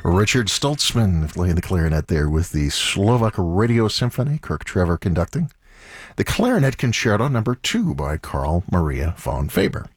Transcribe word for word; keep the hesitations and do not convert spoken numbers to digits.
Richard Stoltzman playing the clarinet there with the Slovak Radio Symphony, Kirk Trevor conducting. The Clarinet Concerto number two by Carl Maria von Faber.